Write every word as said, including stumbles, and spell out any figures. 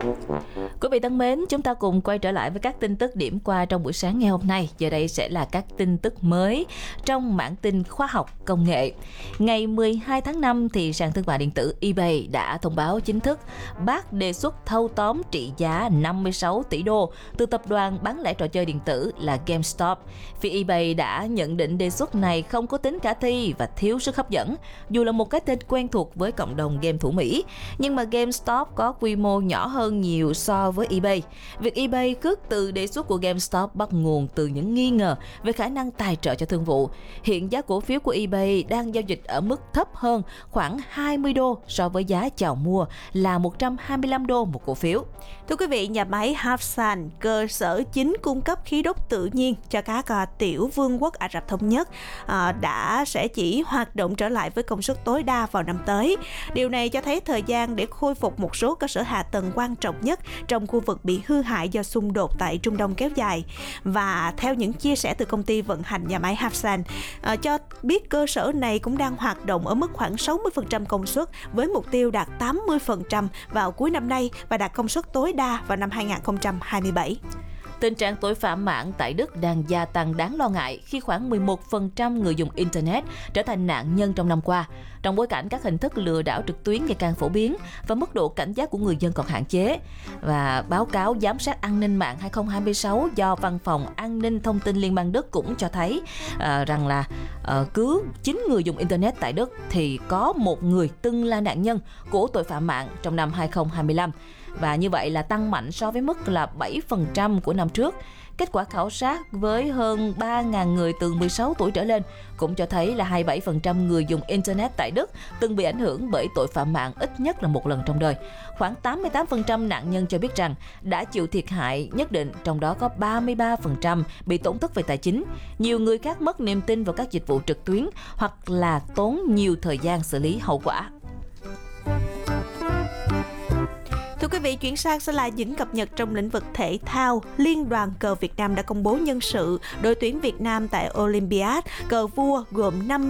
Quý vị thân mến, chúng ta cùng quay trở lại với các tin tức điểm qua trong buổi sáng ngày hôm nay. Giờ đây sẽ là các tin tức mới trong mảng tin khoa học công nghệ. Ngày mười hai tháng năm thì sàn thương mại điện tử eBay đã thông báo chính thức bác đề xuất thâu tóm trị giá năm mươi sáu tỷ đô từ tập đoàn bán lẻ trò chơi điện tử là GameStop. Phía eBay đã nhận định đề xuất này không có tính khả thi và thiếu sức hấp dẫn, dù là một cái tên quen thuộc với cộng đồng game thủ Mỹ. Nhưng mà GameStop có quy mô nhỏ hơn nhiều so với eBay. Việc eBay khước từ đề xuất của GameStop bắt nguồn từ những nghi ngờ về khả năng tài trợ cho thương vụ. Hiện giá cổ phiếu của eBay đang giao dịch ở mức thấp hơn khoảng hai mươi đô so với giá chào mua là một trăm hai mươi lăm đô một cổ phiếu. Thưa quý vị, nhà máy Hafsan, cơ sở chính cung cấp khí đốt tự nhiên cho các uh, tiểu vương quốc Ả Rập Thống Nhất, uh, đã sẽ chỉ hoạt động trở lại với công suất tối đa vào năm tới. Điều này cho thấy thời gian để khôi phục một số cơ sở hạ tầng quan trọng nhất trong khu vực bị hư hại do xung đột tại Trung Đông kéo dài. Và theo những chia sẻ từ công ty vận hành nhà máy Hafsan, uh, cho biết cơ sở này cũng đang hoạt động ở mức khoảng sáu mươi phần trăm công suất với mục tiêu đạt tám mươi phần trăm vào cuối năm nay và đạt công suất tối đa vào năm hai không hai bảy. Tình trạng tội phạm mạng tại Đức đang gia tăng đáng lo ngại khi khoảng mười một phần trăm người dùng Internet trở thành nạn nhân trong năm qua, trong bối cảnh các hình thức lừa đảo trực tuyến ngày càng phổ biến và mức độ cảnh giác của người dân còn hạn chế. Và báo cáo giám sát an ninh mạng hai không hai sáu do Văn phòng An ninh Thông tin Liên bang Đức cũng cho thấy uh, rằng là uh, cứ chín người dùng Internet tại Đức thì có một người từng là nạn nhân của tội phạm mạng trong năm hai không hai lăm. Và như vậy là tăng mạnh so với mức là bảy phần trăm của năm trước. Kết quả khảo sát với hơn ba nghìn người từ mười sáu tuổi trở lên cũng cho thấy là hai mươi bảy phần trăm người dùng Internet tại Đức từng bị ảnh hưởng bởi tội phạm mạng ít nhất là một lần trong đời. Khoảng tám mươi tám phần trăm nạn nhân cho biết rằng đã chịu thiệt hại nhất định, trong đó có ba mươi ba phần trăm bị tổn thất về tài chính. Nhiều người khác mất niềm tin vào các dịch vụ trực tuyến hoặc là tốn nhiều thời gian xử lý hậu quả. Thưa quý vị, chuyển sang sẽ là những cập nhật trong lĩnh vực thể thao. Liên đoàn cờ Việt Nam đã công bố nhân sự đội tuyển Việt Nam tại Olympiad cờ vua gồm năm